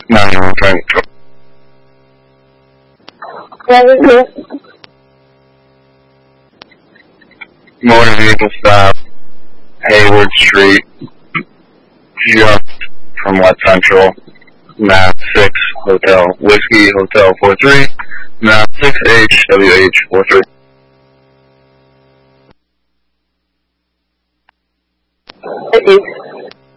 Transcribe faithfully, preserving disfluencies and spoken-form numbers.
nine one five. Motor vehicle stop, Hayward Street, just from West Central, Mass six, Hotel Whiskey, Hotel four three, Mass six H W H four three. Thank you.